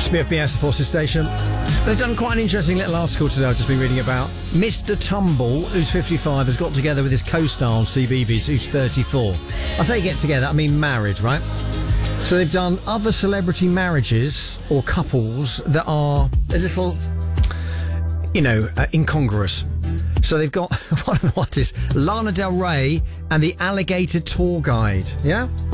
BFBS, the Forces Station. They've done quite an interesting little article today I've just been reading about. Mr. Tumble, who's 55, has got together with his co-star on CBeebies, who's 34. I say get together, I mean married, right? So they've done other celebrity marriages or couples that are a little, incongruous. So they've got one of the artists, Lana Del Rey and the Alligator Tour Guide. Yeah?